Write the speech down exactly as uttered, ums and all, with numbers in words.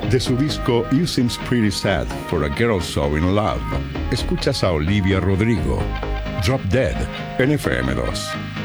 De su disco You Seems Pretty Sad for a Girl So in Love, escuchas a Olivia Rodrigo, Drop Dead en F M dos.